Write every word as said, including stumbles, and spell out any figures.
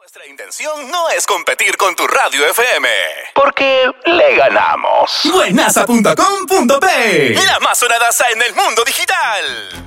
Nuestra intención no es competir con tu radio F M, porque le ganamos. Buenaza punto com punto pe, la más sonada en el mundo digital.